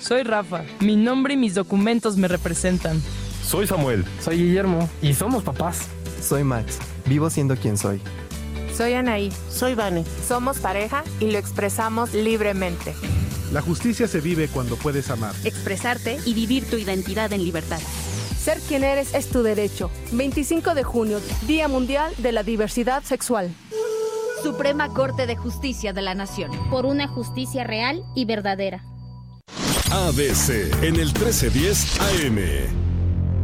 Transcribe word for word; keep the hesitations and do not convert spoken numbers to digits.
Soy Rafa. Mi nombre y mis documentos me representan. Soy Samuel. Soy Guillermo. Y somos papás. Soy Max. Vivo siendo quien soy. Soy Anaí. Soy Vane. Somos pareja y lo expresamos libremente. La justicia se vive cuando puedes amar, expresarte y vivir tu identidad en libertad. Ser quien eres es tu derecho. veinticinco de junio, Día Mundial de la Diversidad Sexual. Suprema Corte de Justicia de la Nación. Por una justicia real y verdadera. A B C en el trece diez A M.